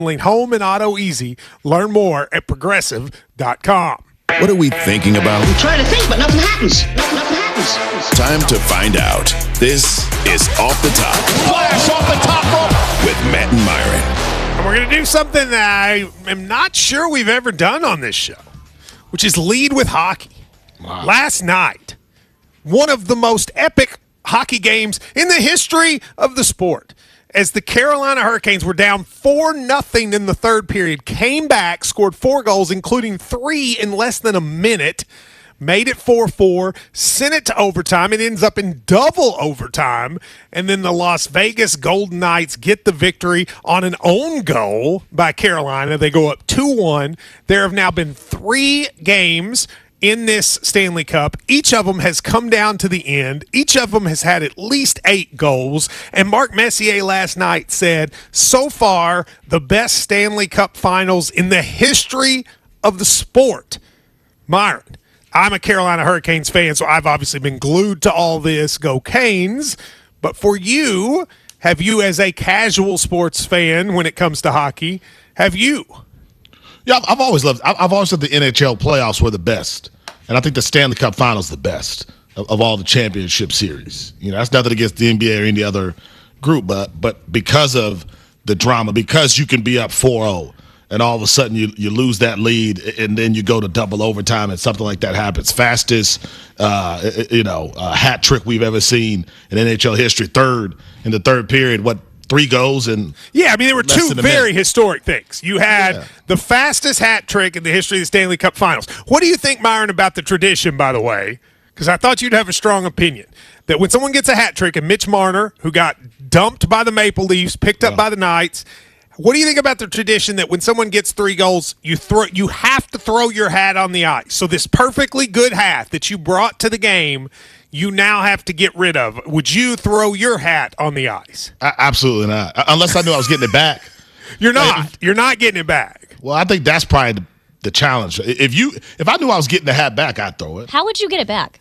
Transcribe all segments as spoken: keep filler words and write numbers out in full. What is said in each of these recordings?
Home and auto easy. Learn more at progressive dot com. What are we thinking about? I'm trying to think, but nothing happens. Nothing, nothing happens. Time to find out. This is Off the Top. Flash off the top rope. With Matt and Myron. And we're going to do something that I am not sure we've ever done on this show, which is lead with hockey. Wow. Last night, one of the most epic hockey games in the history of the sport, as the Carolina Hurricanes were down four nothing in the third period, came back, scored four goals, including three in less than a minute, made it four four, sent it to overtime. It ends up in double overtime, and then the Las Vegas Golden Knights get the victory on an own goal by Carolina. They go up two one. There have now been three games in this Stanley Cup. Each of them has come down to the end. Each of them has had at least eight goals. And Mark Messier last night said, so far, the best Stanley Cup finals in the history of the sport. Myron, I'm a Carolina Hurricanes fan, so I've obviously been glued to all this. Go Canes. But for you, have you as a casual sports fan when it comes to hockey, have you? Yeah, I've always loved. I've always said the N H L playoffs were the best, and I think the Stanley Cup Finals the best of, of all the championship series. You know, that's nothing against the N B A or any other group, but but because of the drama, because you can be up four oh, and all of a sudden you you lose that lead, and then you go to double overtime, and something like that happens. Fastest, uh, you know, uh, hat trick we've ever seen in N H L history. Third in the third period. What? Three goals and yeah, I mean there were two very historic things. You had yeah. the fastest hat trick in the history of the Stanley Cup Finals. What do you think, Myron, about the tradition? By the way, because I thought you'd have a strong opinion that when someone gets a hat trick, and Mitch Marner, who got dumped by the Maple Leafs, picked up yeah. by the Knights. What do you think about the tradition that when someone gets three goals, you throw you have to throw your hat on the ice? So this perfectly good hat that you brought to the game, you now have to get rid of. Would you throw your hat on the ice? I, absolutely not. Unless I knew I was getting it back. You're not. Like, You're not getting it back. Well, I think that's probably the, the challenge. If you, if I knew I was getting the hat back, I'd throw it. How would you get it back?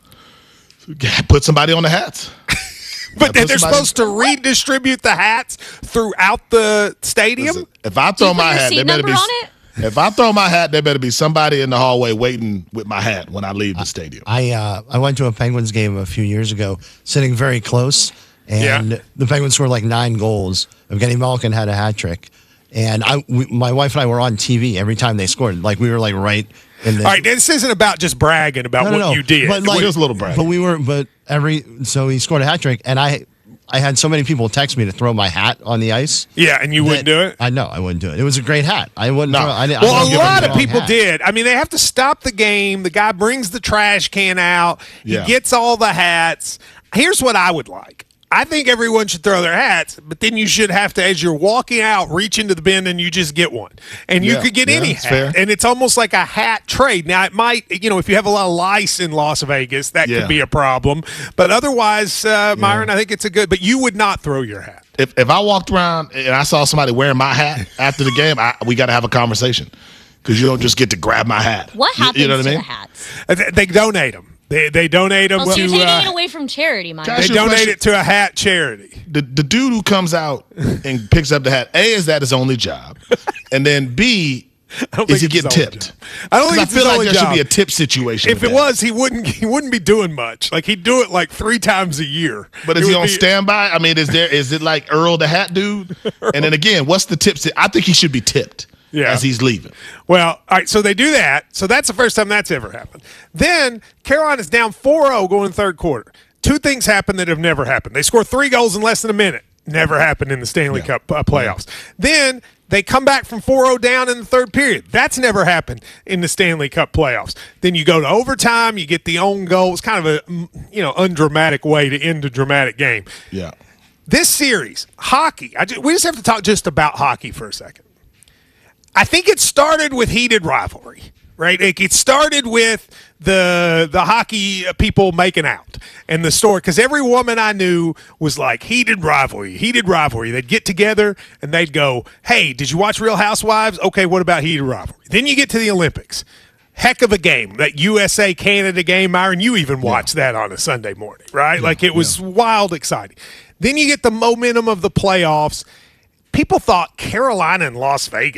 Put somebody on the hats. But then they're supposed to redistribute the hats throughout the stadium? Listen, if I throw my hat, there better be. If I throw my hat, there better be somebody in the hallway waiting with my hat when I leave the stadium. I uh, I went to a Penguins game a few years ago, sitting very close, and yeah. the Penguins scored like nine goals. Evgeny Malkin had a hat trick, and I, we, my wife and I were on T V every time they scored. Like we were like right in the. All right, this isn't about just bragging about no, what no, no. you did. But like, it was a little brag. But we were, but every so he scored a hat trick, and I. I had so many people text me to throw my hat on the ice. Yeah, and you wouldn't do it? I know, I wouldn't do it. It was a great hat. I wouldn't. No. Throw, I, well, I a lot of people hat. did. I mean, they have to stop the game. The guy brings the trash can out. He yeah. gets all the hats. Here's what I would like. I think everyone should throw their hats, but then you should have to, as you're walking out, reach into the bin and you just get one. And you yeah. could get yeah, any hat. Fair. And it's almost like a hat trade. Now, it might, you know, if you have a lot of lice in Las Vegas, that yeah. could be a problem. But otherwise, uh, Myron, yeah. I think it's a good, but you would not throw your hat. If if I walked around and I saw somebody wearing my hat after the game, I, we got to have a conversation because you don't just get to grab my hat. What happens you, you know what to I mean? the hats? They, they donate them. They they donate them oh, so to. You're taking uh, it away from charity, Mike. They donate it to a hat charity. The the dude who comes out and picks up the hat, A, is that his only job, and then B, is he getting tipped? I don't think I it's feel his like only there job. should be a tip situation. If it that. was, he wouldn't. He wouldn't be doing much. Like he'd do it like three times a year. But it is he on be, standby? I mean, is there is it like Earl the hat dude? And then again, what's the tips? I think he should be tipped. Yeah. As he's leaving. Well, all right, so they do that. So that's the first time that's ever happened. Then Carolina's down four oh going third quarter. Two things happen that have never happened. They score three goals in less than a minute. Never happened in the Stanley yeah. Cup uh, playoffs. Yeah. Then they come back from four oh down in the third period. That's never happened in the Stanley Cup playoffs. Then you go to overtime. You get the own goal. It's kind of a you know undramatic way to end a dramatic game. Yeah. This series, hockey, I just, we just have to talk just about hockey for a second. I think it started with heated rivalry, right? It, it started with the the hockey people making out and the story, because every woman I knew was like, heated rivalry, heated rivalry. They'd get together and they'd go, hey, did you watch Real Housewives? Okay, what about heated rivalry? Then you get to the Olympics. Heck of a game, that U S A-Canada game, Myron. You even watched yeah. that on a Sunday morning, right? Yeah, like it was yeah. wild exciting. Then you get the momentum of the playoffs. people thought Carolina and Las Vegas